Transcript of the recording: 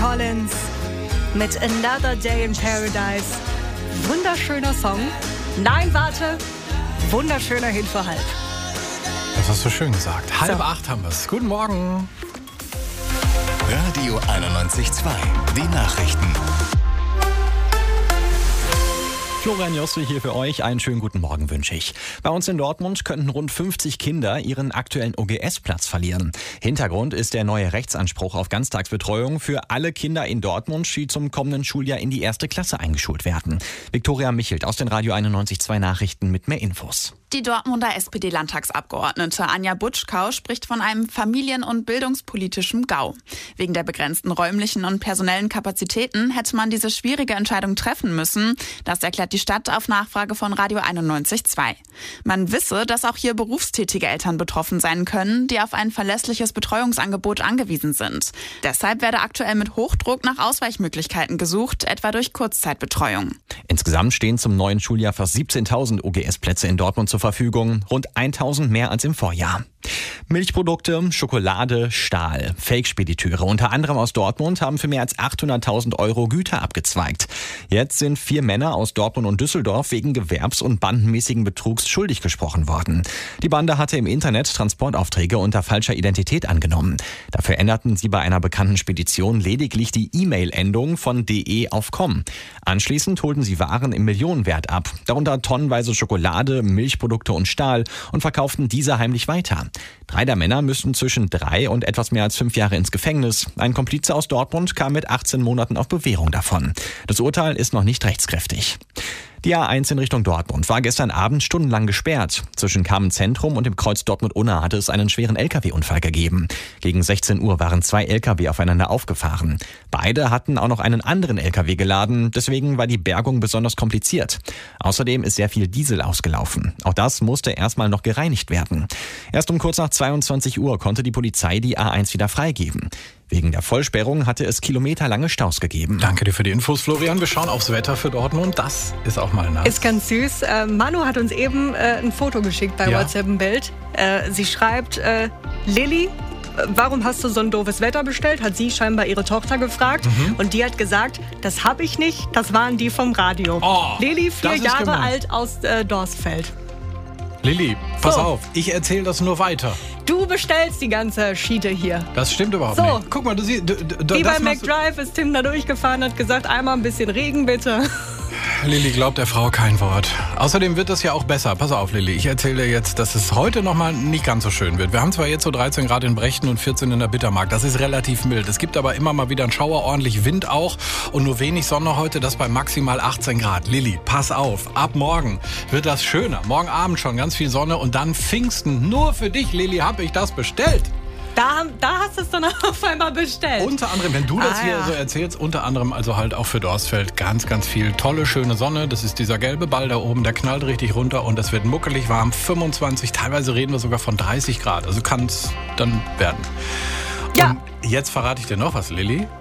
Collins mit Another Day in Paradise. Wunderschöner Song. Nein, warte. Wunderschöner Hit für halb. Das hast du schön gesagt. 7:30 haben wir es. Guten Morgen. Radio 91.2. Die Nachrichten. Florian Josse hier für euch. Einen schönen guten Morgen wünsche ich. Bei uns in Dortmund könnten rund 50 Kinder ihren aktuellen OGS-Platz verlieren. Hintergrund ist der neue Rechtsanspruch auf Ganztagsbetreuung für alle Kinder in Dortmund, die zum kommenden Schuljahr in die 1. Klasse eingeschult werden. Viktoria Michelt aus den Radio 91.2 Nachrichten mit mehr Infos. Die Dortmunder SPD-Landtagsabgeordnete Anja Butschkau spricht von einem familien- und bildungspolitischen GAU. Wegen der begrenzten räumlichen und personellen Kapazitäten hätte man diese schwierige Entscheidung treffen müssen. Das erklärt die Stadt auf Nachfrage von Radio 91.2. Man wisse, dass auch hier berufstätige Eltern betroffen sein können, die auf ein verlässliches Betreuungsangebot angewiesen sind. Deshalb werde aktuell mit Hochdruck nach Ausweichmöglichkeiten gesucht, etwa durch Kurzzeitbetreuung. Insgesamt stehen zum neuen Schuljahr fast 17.000 OGS-Plätze in Dortmund zur Verfügung, rund 1.000 mehr als im Vorjahr. Milchprodukte, Schokolade, Stahl. Fake-Spediteure, unter anderem aus Dortmund, haben für mehr als 800.000 Euro Güter abgezweigt. Jetzt sind 4 Männer aus Dortmund und Düsseldorf wegen gewerbs- und bandenmäßigen Betrugs schuldig gesprochen worden. Die Bande hatte im Internet Transportaufträge unter falscher Identität angenommen. Dafür änderten sie bei einer bekannten Spedition lediglich die E-Mail-Endung von .de auf .com. Anschließend holten sie Waren im Millionenwert ab, darunter tonnenweise Schokolade, Milchprodukte und Stahl, und verkauften diese heimlich weiter. 3 der Männer müssten zwischen 3 und etwas mehr als 5 Jahre ins Gefängnis. Ein Komplize aus Dortmund kam mit 18 Monaten auf Bewährung davon. Das Urteil ist noch nicht rechtskräftig. Die A1 in Richtung Dortmund war gestern Abend stundenlang gesperrt. Zwischen Kamen-Zentrum und dem Kreuz Dortmund-Unna hatte es einen schweren Lkw-Unfall gegeben. Gegen 16 Uhr waren 2 Lkw aufeinander aufgefahren. Beide hatten auch noch einen anderen Lkw geladen, deswegen war die Bergung besonders kompliziert. Außerdem ist sehr viel Diesel ausgelaufen. Auch das musste erstmal noch gereinigt werden. Erst um kurz nach 22 Uhr konnte die Polizei die A1 wieder freigeben. Wegen der Vollsperrung hatte es kilometerlange Staus gegeben. Danke dir für die Infos, Florian. Wir schauen aufs Wetter für Dortmund. Das ist auch mal nass. Ist ganz süß. Manu hat uns eben ein Foto geschickt bei WhatsApp, ein Bild. Sie schreibt, Lilly, warum hast du so ein doofes Wetter bestellt? Hat sie scheinbar ihre Tochter gefragt. Und die hat gesagt, das habe ich nicht, das waren die vom Radio. Oh, Lilly, 4 Jahre gemein. alt aus Dorstfeld. Lilly, pass auf, ich erzähle das nur weiter. Du bestellst die ganze Schiete hier. Das stimmt überhaupt So. nicht. Guck mal, du siehst... Wie bei McDrive ist Tim da durchgefahren, hat gesagt, einmal ein bisschen Regen bitte. Lilly glaubt der Frau kein Wort. Außerdem wird das ja auch besser. Pass auf, Lilly, ich erzähle dir jetzt, dass es heute nochmal nicht ganz so schön wird. Wir haben zwar jetzt so 13 Grad in Brechten und 14 in der Bittermark. Das ist relativ mild. Es gibt aber immer mal wieder einen Schauer, ordentlich Wind auch und nur wenig Sonne heute, das bei maximal 18 Grad. Lilly, pass auf, ab morgen wird das schöner. Morgen Abend schon ganz viel Sonne und dann Pfingsten. Nur für dich, Lilly, habe ich das bestellt. Da hast du es dann auf einmal bestellt. Unter anderem, wenn du das hier so erzählst, unter anderem also halt auch für Dorstfeld ganz, ganz viel tolle, schöne Sonne. Das ist dieser gelbe Ball da oben, der knallt richtig runter und es wird muckelig warm. 25, teilweise reden wir sogar von 30 Grad. Also kann es dann werden. Ja. Und jetzt verrate ich dir noch was, Lilly.